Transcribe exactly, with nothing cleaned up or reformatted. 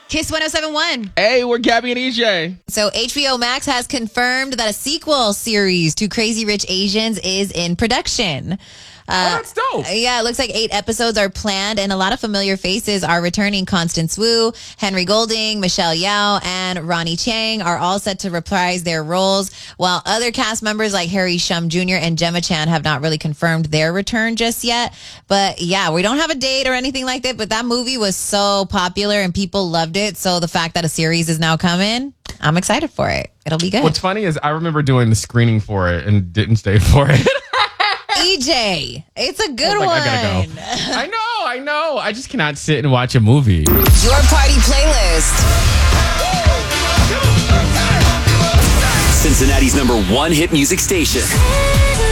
Kiss one oh seven point one. Hey, we're Gabby and E J. So H B O Max has confirmed that a sequel series to Crazy Rich Asians is in production. Uh, oh, that's dope. Yeah, it looks like eight episodes are planned, and a lot of familiar faces are returning. Constance Wu, Henry Golding, Michelle Yao, and Ronnie Chang are all set to reprise their roles, while other cast members like Harry Shum Junior and Gemma Chan have not really confirmed their return just yet. But yeah, we don't have a date or anything like that, but that movie was so popular and people loved it. So the fact that a series is now coming, I'm excited for it. It'll be good. What's funny is I remember doing the screening for it and didn't stay for it. E J, it's a good like, one. I gotta go. I know, I know. I just cannot sit and watch a movie. Your party playlist. Cincinnati's number one hit music station.